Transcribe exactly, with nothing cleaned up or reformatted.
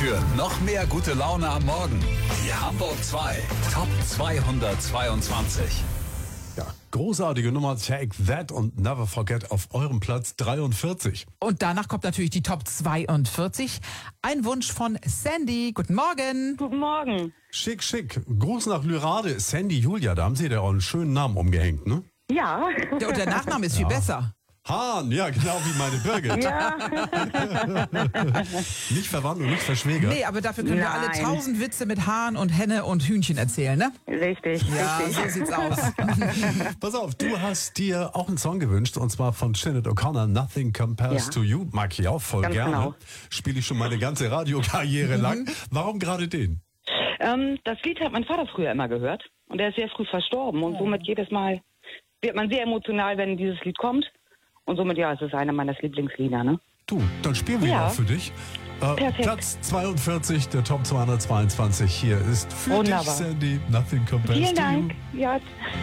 Für noch mehr gute Laune am Morgen. Die Hamburg zwei Top zweihundertzweiundzwanzig. Ja, großartige Nummer, Take That und Never Forget auf eurem Platz dreiundvierzig. Und danach kommt natürlich die Top zweiundvierzig. Ein Wunsch von Sandy. Guten Morgen. Guten Morgen. Schick, schick. Gruß nach Lyrade. Sandy Julia, da haben Sie da auch einen schönen Namen umgehängt, ne? Ja. Der, und der Nachname ist viel besser. Hahn, ja, genau wie meine Birgit. Ja. Nicht verwandt und nicht verschwägert. Nee, aber dafür können wir alle Nein. tausend Witze mit Hahn und Henne und Hühnchen erzählen, ne? Richtig, Ja, richtig. so sieht's aus. Pass auf, du hast dir auch einen Song gewünscht, und zwar von Sinead O'Connor, Nothing Compares Ja. to You. Mag ich auch voll Ganz gerne. genau. Spiele ich schon meine ganze Radiokarriere lang. Warum gerade den? Ähm, das Lied hat mein Vater früher immer gehört und er ist sehr früh verstorben und somit jedes Mal wird man sehr emotional, wenn dieses Lied kommt und somit, ja, es ist einer meiner Lieblingslieder, ne? Du, dann spielen wir ihn Ja. auch für dich. Äh, Perfekt. Platz zweiundvierzig, der Top zweihundertzweiundzwanzig. Hier ist für Wunderbar. dich, Sandy, Nothing Compares Vielen to Dank. You. Ja.